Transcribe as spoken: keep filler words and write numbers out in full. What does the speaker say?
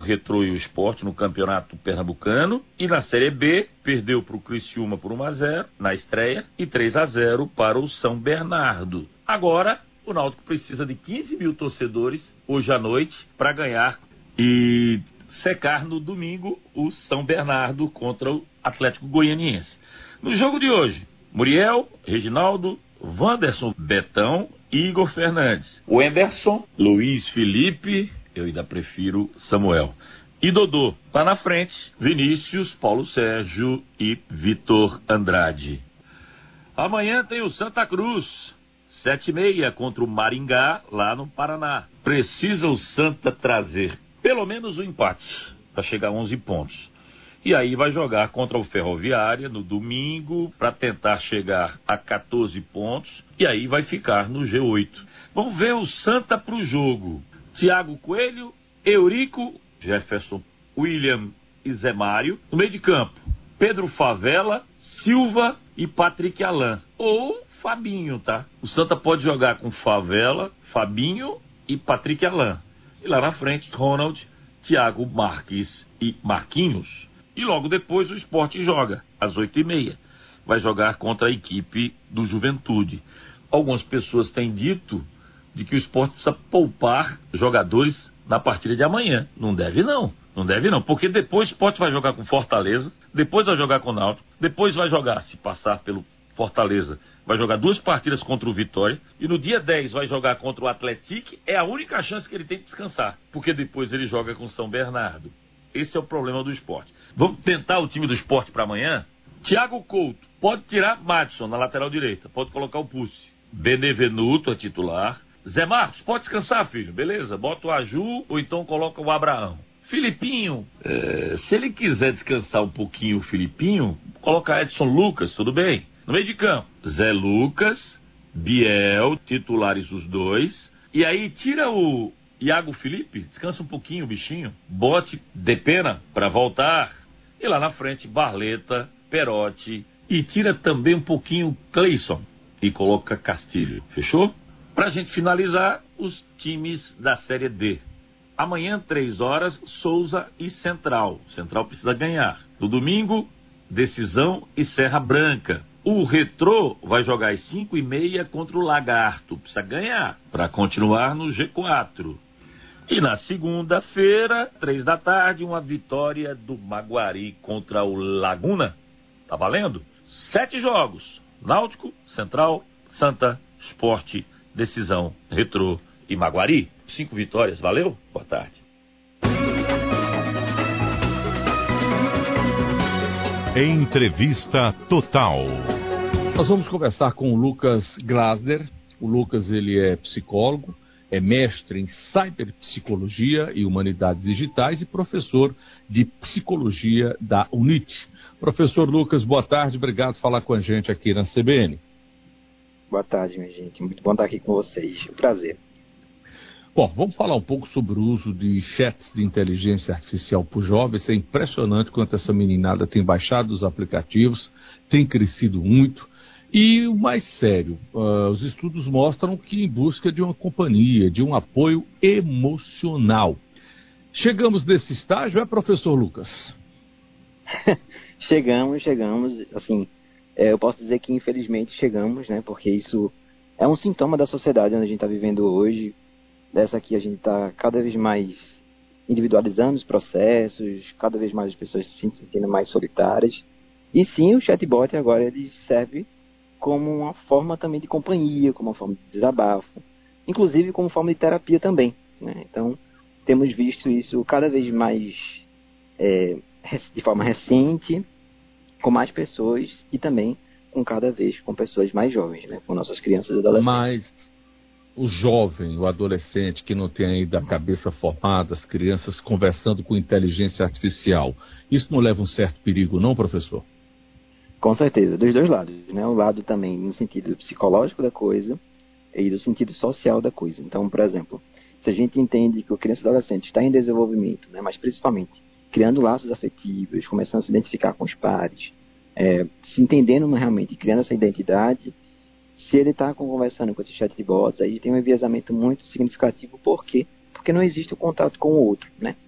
Retrô e o Sport no Campeonato Pernambucano. E na Série B, perdeu para o Criciúma por um a zero na estreia e três a zero para o São Bernardo. Agora, o Náutico precisa de quinze mil torcedores hoje à noite para ganhar e secar no domingo o São Bernardo contra o Atlético Goianiense. No jogo de hoje, Muriel, Reginaldo, Wanderson, Betão e Igor Fernandes. O Emerson, Luiz Felipe, eu ainda prefiro Samuel. E Dodô. Lá na frente, Vinícius, Paulo Sérgio e Vitor Andrade. Amanhã tem o Santa Cruz, sete e meia contra o Maringá, lá no Paraná. Precisa o Santa trazer pelo menos o empate para chegar a onze pontos. E aí vai jogar contra o Ferroviária no domingo para tentar chegar a catorze pontos. E aí vai ficar no G oito. Vamos ver o Santa para o jogo. Thiago Coelho, Eurico, Jefferson, William e Zé Mário. No meio de campo, Pedro Favela, Silva e Patrick Alain. Ou Fabinho, tá? O Santa pode jogar com Favela, Fabinho e Patrick Alain. E lá na frente, Ronald, Thiago Marques e Marquinhos. E logo depois o Sport joga, às oito e meia. Vai jogar contra a equipe do Juventude. Algumas pessoas têm dito de que o Sport precisa poupar jogadores na partida de amanhã. Não deve não, não deve não. Porque depois o Sport vai jogar com Fortaleza, depois vai jogar com o Náutico, depois vai jogar, se passar pelo Fortaleza, vai jogar duas partidas contra o Vitória, e no dia dez vai jogar contra o Atlético. É a única chance que ele tem de descansar, porque depois ele joga com São Bernardo. Esse é o problema do Sport. Vamos tentar o time do Sport para amanhã? Thiago Couto, pode tirar Madison na lateral direita, pode colocar o Pucci. Benevenuto é titular. Zé Marcos, pode descansar, filho, beleza? Bota o Aju ou então coloca o Abraão. Filipinho, é, se ele quiser descansar um pouquinho o Filipinho, coloca Edson Lucas, tudo bem? No meio de campo, Zé Lucas, Biel, titulares os dois. E aí tira o Iago Felipe, descansa um pouquinho o bichinho. Bote Depena para voltar. E lá na frente, Barleta, Perotti. E tira também um pouquinho Cleison e coloca Castilho. Fechou? Pra gente finalizar, os times da Série D. Amanhã, três horas, Souza e Central. Central precisa ganhar. No domingo, Decisão e Serra Branca. O Retrô vai jogar às cinco e meia contra o Lagarto. Precisa ganhar para continuar no G quatro. E na segunda-feira, três da tarde, uma vitória do Maguari contra o Laguna. Tá valendo? Sete jogos. Náutico, Central, Santa, Sport, Decisão, Retrô e Maguari. Cinco vitórias. Valeu? Boa tarde. Entrevista Total. Nós vamos conversar com o Lucas Glasner. O Lucas, ele é psicólogo, é mestre em cyberpsicologia e humanidades digitais e professor de psicologia da UNIT. Professor Lucas, boa tarde, obrigado por falar com a gente aqui na C B N. Boa tarde, minha gente, muito bom estar aqui com vocês, é um prazer. Bom, vamos falar um pouco sobre o uso de chats de inteligência artificial por jovens. É impressionante quanto essa meninada tem baixado os aplicativos, tem crescido muito. E o mais sério, uh, os estudos mostram que em busca de uma companhia, de um apoio emocional. Chegamos nesse estágio, é, professor Lucas? chegamos, chegamos, assim, é, eu posso dizer que infelizmente chegamos, né, porque isso é um sintoma da sociedade onde a gente está vivendo hoje. Dessa aqui a gente está cada vez mais individualizando os processos, cada vez mais as pessoas se sentindo mais solitárias. E sim, o chatbot agora ele serve como uma forma também de companhia, como uma forma de desabafo, inclusive como forma de terapia também, né? Então, temos visto isso cada vez mais é, de forma recente, com mais pessoas e também com cada vez com pessoas mais jovens, né? Com nossas crianças e adolescentes. Mas o jovem, o adolescente que não tem ainda a cabeça formada, as crianças conversando com inteligência artificial, isso não leva um certo perigo, não, professor? Com certeza, dos dois lados, né? O lado também no sentido psicológico da coisa e do sentido social da coisa. Então, por exemplo, se a gente entende que o criança e adolescente está em desenvolvimento, né? Mas principalmente criando laços afetivos, começando a se identificar com os pares, é, se entendendo realmente, criando essa identidade, se ele está conversando com esses chatbots, aí tem um enviesamento muito significativo. Por quê? Porque não existe o contato com o outro, né?